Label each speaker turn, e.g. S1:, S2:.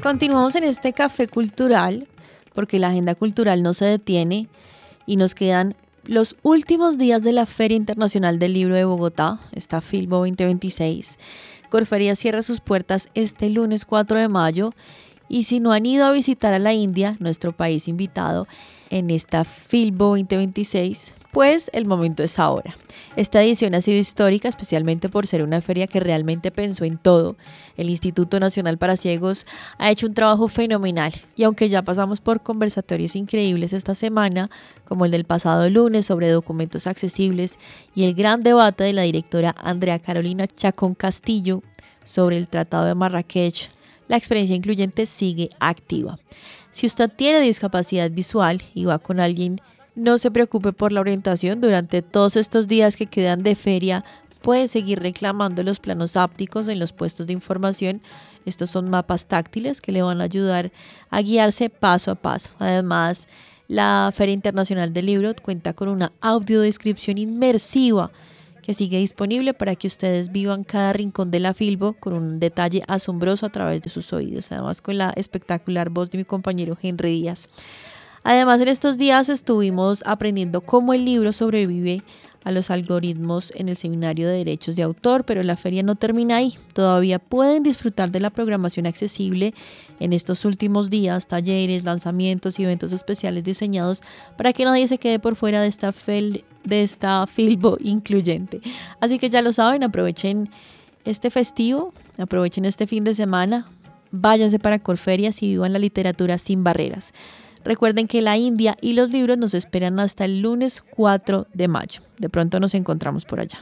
S1: Continuamos en este café cultural porque la agenda cultural no se detiene y nos quedan los últimos días de la Feria Internacional del Libro de Bogotá, esta Filbo 2026. Corferia cierra sus puertas este lunes 4 de mayo y si no han ido a visitar a la India, nuestro país invitado, en esta Filbo 2026, pues el momento es ahora. Esta edición ha sido histórica, especialmente por ser una feria que realmente pensó en todo. El Instituto Nacional para Ciegos ha hecho un trabajo fenomenal y aunque ya pasamos por conversatorios increíbles esta semana, como el del pasado lunes sobre documentos accesibles y el gran debate de la directora Andrea Carolina Chacón Castillo sobre el Tratado de Marrakech, la experiencia incluyente sigue activa. Si usted tiene discapacidad visual y va con alguien, no se preocupe por la orientación. Durante todos estos días que quedan de feria, pueden seguir reclamando los planos ápticos en los puestos de información. Estos son mapas táctiles que le van a ayudar a guiarse paso a paso. Además, la Feria Internacional del Libro cuenta con una audiodescripción inmersiva que sigue disponible para que ustedes vivan cada rincón de la Filbo con un detalle asombroso a través de sus oídos, además con la espectacular voz de mi compañero Henry Díaz. Además, en estos días estuvimos aprendiendo cómo el libro sobrevive a los algoritmos en el Seminario de Derechos de Autor, pero la feria no termina ahí. Todavía pueden disfrutar de la programación accesible en estos últimos días, talleres, lanzamientos y eventos especiales diseñados para que nadie se quede por fuera de esta Filbo incluyente. Así que ya lo saben, aprovechen este festivo, aprovechen este fin de semana, váyanse para Corferias y vivan la literatura sin barreras. Recuerden que la India y los libros nos esperan hasta el lunes 4 de mayo. De pronto nos encontramos por allá.